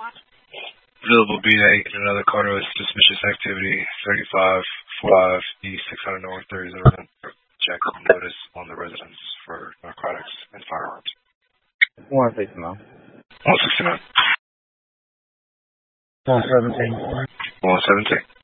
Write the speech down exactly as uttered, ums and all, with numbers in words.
Available B eight and another car with suspicious activity, thirty-five five E six hundred North thirty zero. Check notice on the residence for narcotics and firearms. one sixty-nine. one sixty-nine. one seventeen. one seventeen.